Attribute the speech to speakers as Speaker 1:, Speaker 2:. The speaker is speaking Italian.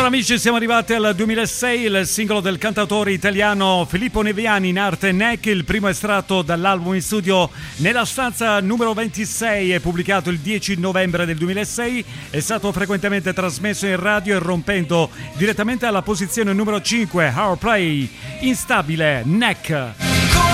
Speaker 1: Allora amici, siamo arrivati al 2006, il singolo del cantautore italiano Filippo Neviani, in arte Neck, il primo estratto dall'album in studio Nella stanza numero 26, è pubblicato il 10 novembre del 2006, è stato frequentemente trasmesso in radio e rompendo direttamente alla posizione numero 5, Our Play, instabile, Neck.